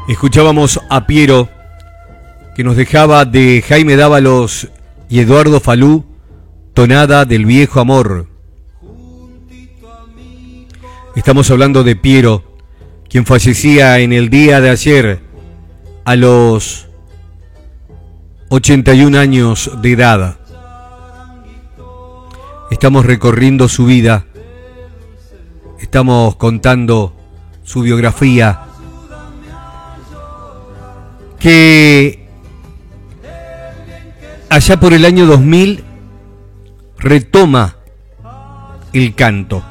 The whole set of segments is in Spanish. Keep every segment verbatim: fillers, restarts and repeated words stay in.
Escuchábamos a Piero, que nos dejaba de Jaime Dávalos y Eduardo Falú, Tonada del Viejo Amor. Estamos hablando de Piero, quien fallecía en el día de ayer a los ochenta y un años de edad. Estamos recorriendo su vida, estamos contando su biografía, que allá por el año dos mil retoma el canto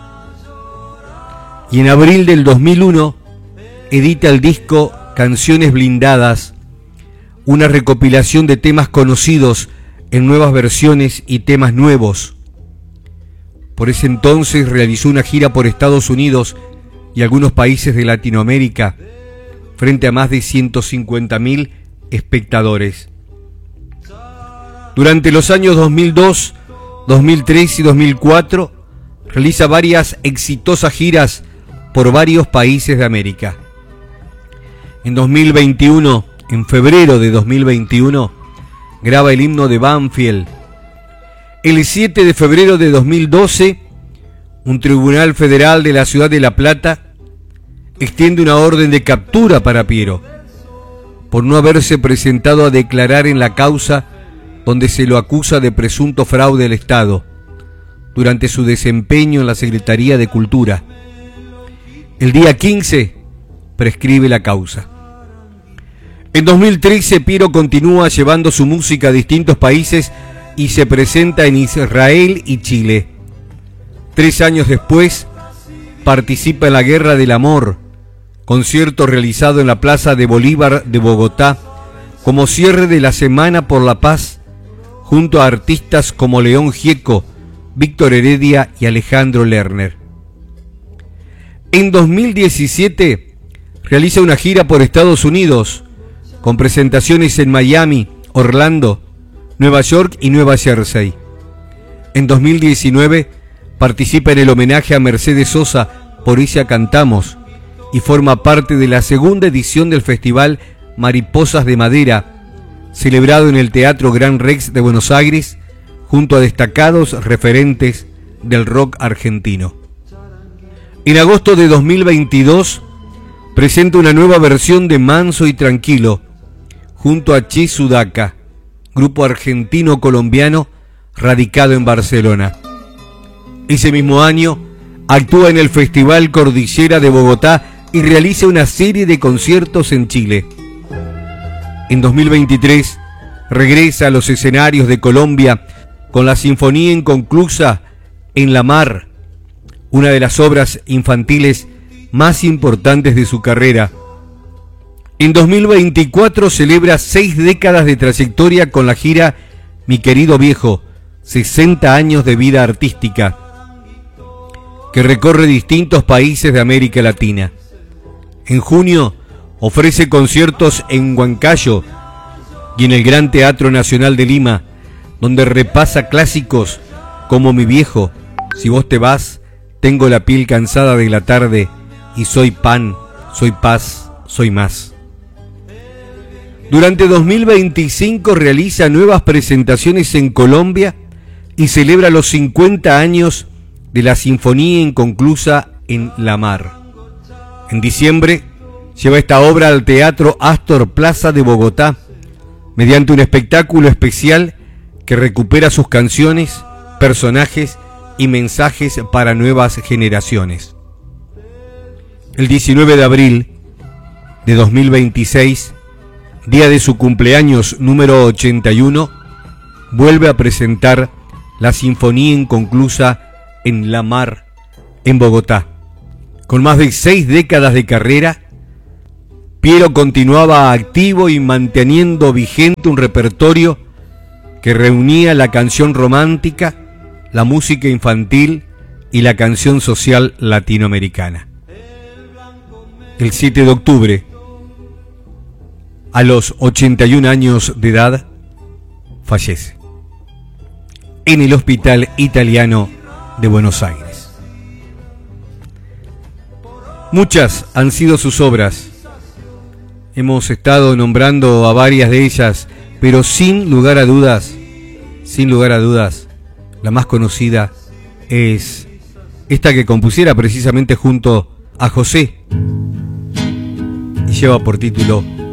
y en abril del dos mil uno edita el disco Canciones Blindadas, una recopilación de temas conocidos en nuevas versiones y temas nuevos. Por ese entonces realizó una gira por Estados Unidos y algunos países de Latinoamérica frente a más de ciento cincuenta mil espectadores. Durante los años dos mil dos, dos mil tres y dos mil cuatro realiza varias exitosas giras por varios países de América. En dos mil veintiuno, en febrero de dos mil veintiuno, graba el himno de Banfield. El siete de febrero de dos mil doce, un tribunal federal de la ciudad de La Plata extiende una orden de captura para Piero por no haberse presentado a declarar en la causa donde se lo acusa de presunto fraude al Estado durante su desempeño en la Secretaría de Cultura. El día quince prescribe la causa. En dos mil trece Piero continúa llevando su música a distintos países y se presenta en Israel y Chile. Tres años después participa en la Guerra del Amor, concierto realizado en la Plaza de Bolívar de Bogotá como cierre de la Semana por la Paz, junto a artistas como León Gieco, Víctor Heredia y Alejandro Lerner. En dos mil diecisiete realiza una gira por Estados Unidos, con presentaciones en Miami, Orlando, Nueva York y Nueva Jersey. En dos mil diecinueve participa en el homenaje a Mercedes Sosa, Por ella cantamos, y forma parte de la segunda edición del Festival Mariposas de Madera, celebrado en el Teatro Gran Rex de Buenos Aires, junto a destacados referentes del rock argentino. En agosto de dos mil veintidós presenta una nueva versión de Manso y Tranquilo, junto a Che Sudaca, grupo argentino-colombiano radicado en Barcelona. Ese mismo año actúa en el Festival Cordillera de Bogotá y realiza una serie de conciertos en Chile. En dos mil veintitrés regresa a los escenarios de Colombia con la Sinfonía Inconclusa en la Mar, una de las obras infantiles más importantes de su carrera. En dos mil veinticuatro celebra seis décadas de trayectoria con la gira Mi Querido Viejo, sesenta años de vida artística, que recorre distintos países de América Latina. En junio ofrece conciertos en Huancayo y en el Gran Teatro Nacional de Lima, donde repasa clásicos como Mi Viejo, Si vos te vas, Tengo la piel cansada de la tarde y Soy pan, soy paz, soy más. Durante dos mil veinticinco realiza nuevas presentaciones en Colombia y celebra los cincuenta años de la Sinfonía Inconclusa en La Mar. En diciembre lleva esta obra al Teatro Astor Plaza de Bogotá, mediante un espectáculo especial que recupera sus canciones, personajes y mensajes para nuevas generaciones. El diecinueve de abril de dos mil veintiséis, día de su cumpleaños número ochenta y uno, vuelve a presentar la Sinfonía Inconclusa en La Mar, en Bogotá. Con más de seis décadas de carrera, Piero continuaba activo y manteniendo vigente un repertorio que reunía la canción romántica, la música infantil y la canción social latinoamericana. El siete de octubre, a los ochenta y un años de edad, fallece en el Hospital Italiano de Buenos Aires. Muchas han sido sus obras, Hemos estado nombrando a varias de ellas, pero sin lugar a dudas, sin lugar a dudas, la más conocida es esta que compusiera precisamente junto a José y lleva por título